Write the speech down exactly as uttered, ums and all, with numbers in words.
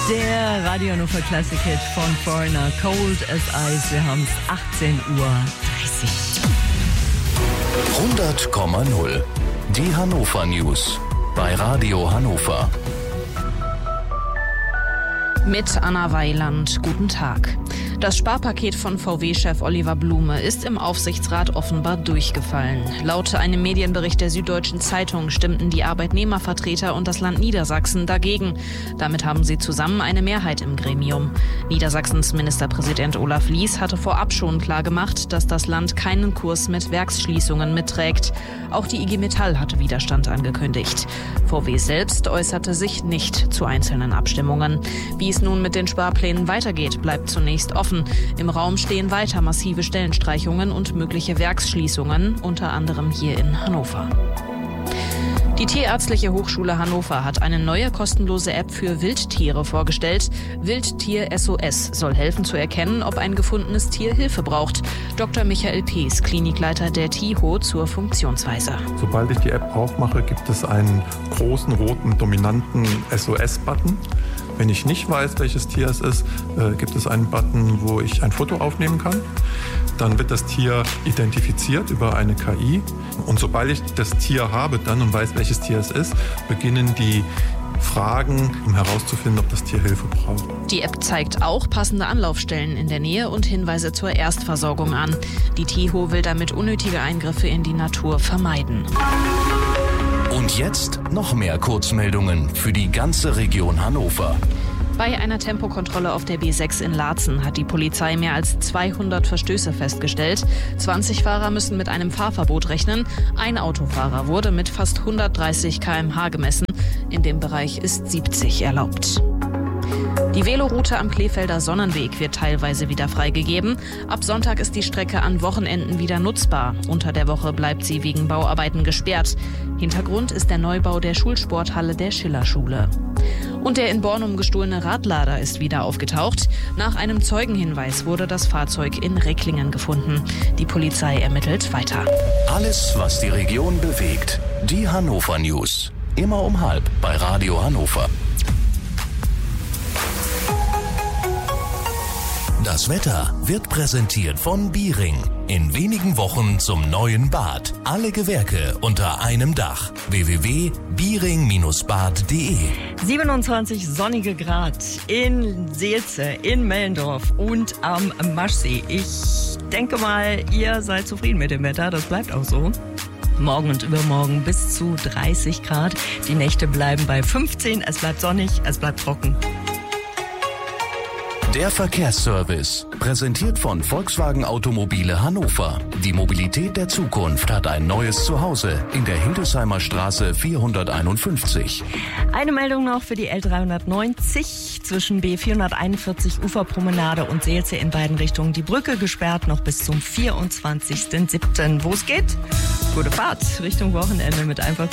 Der Radio Hannover Classic Hit von Foreigner, Cold as Ice. Wir haben es achtzehn Uhr dreißig. hundert Komma null. Die Hannover News bei Radio Hannover. Mit Anna Weiland. Guten Tag. Das Sparpaket von V W-Chef Oliver Blume ist im Aufsichtsrat offenbar durchgefallen. Laut einem Medienbericht der Süddeutschen Zeitung stimmten die Arbeitnehmervertreter und das Land Niedersachsen dagegen. Damit haben sie zusammen eine Mehrheit im Gremium. Niedersachsens Ministerpräsident Olaf Lies hatte vorab schon klargemacht, dass das Land keinen Kurs mit Werksschließungen mitträgt. Auch die I G Metall hatte Widerstand angekündigt. V W selbst äußerte sich nicht zu einzelnen Abstimmungen. Wie es nun mit den Sparplänen weitergeht, bleibt zunächst offen. Im Raum stehen weiter massive Stellenstreichungen und mögliche Werksschließungen, unter anderem hier in Hannover. Die Tierärztliche Hochschule Hannover hat eine neue kostenlose App für Wildtiere vorgestellt. Wildtier S O S soll helfen zu erkennen, ob ein gefundenes Tier Hilfe braucht. Doktor Michael Pees, Klinikleiter der T I H O, zur Funktionsweise. Sobald ich die App aufmache, gibt es einen großen roten dominanten S O S-Button. Wenn ich nicht weiß, welches Tier es ist, äh, gibt es einen Button, wo ich ein Foto aufnehmen kann. Dann wird das Tier identifiziert über eine K I. Und sobald ich das Tier habe dann und weiß, welches Tier es ist, beginnen die Fragen, um herauszufinden, ob das Tier Hilfe braucht. Die App zeigt auch passende Anlaufstellen in der Nähe und Hinweise zur Erstversorgung an. Die T I H O will damit unnötige Eingriffe in die Natur vermeiden. Und jetzt noch mehr Kurzmeldungen für die ganze Region Hannover. Bei einer Tempokontrolle auf der B sechs in Laatzen hat die Polizei mehr als zweihundert Verstöße festgestellt. zwanzig Fahrer müssen mit einem Fahrverbot rechnen. Ein Autofahrer wurde mit fast hundertdreißig Kilometer pro Stunde gemessen. In dem Bereich ist siebzig erlaubt. Die Veloroute am Kleefelder Sonnenweg wird teilweise wieder freigegeben. Ab Sonntag ist die Strecke an Wochenenden wieder nutzbar. Unter der Woche bleibt sie wegen Bauarbeiten gesperrt. Hintergrund ist der Neubau der Schulsporthalle der Schillerschule. Und der in Bornum gestohlene Radlader ist wieder aufgetaucht. Nach einem Zeugenhinweis wurde das Fahrzeug in Ricklingen gefunden. Die Polizei ermittelt weiter. Alles, was die Region bewegt. Die Hannover News. Immer um halb bei Radio Hannover. Das Wetter wird präsentiert von Biering. In wenigen Wochen zum neuen Bad. Alle Gewerke unter einem Dach. w w w punkt biering Bindestrich bad punkt de siebenundzwanzig sonnige Grad in Seelze, in Mellendorf und am Maschsee. Ich denke mal, ihr seid zufrieden mit dem Wetter. Das bleibt auch so. Morgen und übermorgen bis zu dreißig Grad. Die Nächte bleiben bei fünfzehn. Es bleibt sonnig, es bleibt trocken. Der Verkehrsservice, präsentiert von Volkswagen Automobile Hannover. Die Mobilität der Zukunft hat ein neues Zuhause in der Hildesheimer Straße vierhunderteinundfünfzig. Eine Meldung noch für die L dreihundertneunzig zwischen B vierhunderteinundvierzig Uferpromenade und Seelze in beiden Richtungen. Die Brücke gesperrt noch bis zum vierundzwanzigsten siebten Wo es geht? Gute Fahrt Richtung Wochenende mit einfach